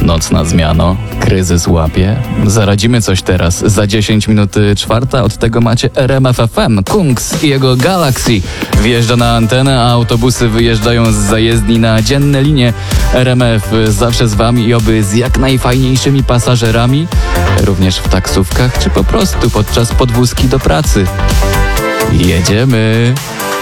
Nocna zmiano, kryzys łapie. Zaradzimy coś teraz. Za 10 minut 4, od tego macie RMF FM. Kungs i jego Galaxy wjeżdża na antenę, a autobusy wyjeżdżają z zajezdni na dzienne linie. RMF zawsze z wami i oby z jak najfajniejszymi pasażerami, również w taksówkach czy po prostu podczas podwózki do pracy. Jedziemy!